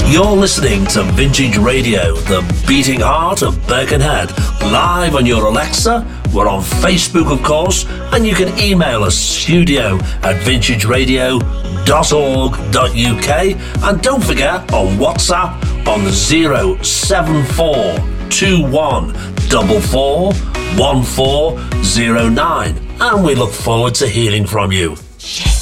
You're listening to Vintage Radio, the beating heart of Birkenhead, live on your Alexa. We're on Facebook, of course, and you can email us studio@vintageradio.org.uk, and don't forget on WhatsApp on 07421441409, and we look forward to hearing from you. Yes.